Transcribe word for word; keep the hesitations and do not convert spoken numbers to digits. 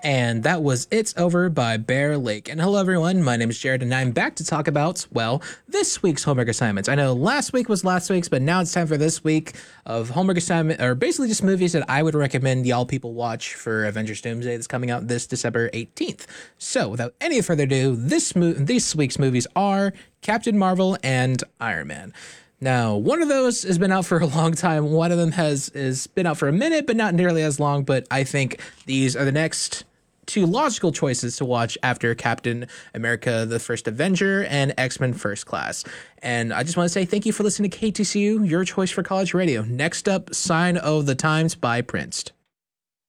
And that was It's Over by Bear Lake. And hello, everyone. My name is Jared, and I'm back to talk about, well, this week's homework assignments. I know last week was last week's, but now it's time for this week of homework assignment, or basically just movies that I would recommend y'all people watch for Avengers Doomsday that's coming out this December eighteenth. So, without any further ado, this mo- this week's movies are Captain Marvel and Iron Man. Now, one of those has been out for a long time. One of them has is been out for a minute, but not nearly as long. But I think these are the next two logical choices to watch after Captain America, the First Avenger, and X-Men First Class. And I just want to say thank you for listening to K T C U, your choice for college radio. Next up, Sign of the Times by Prince.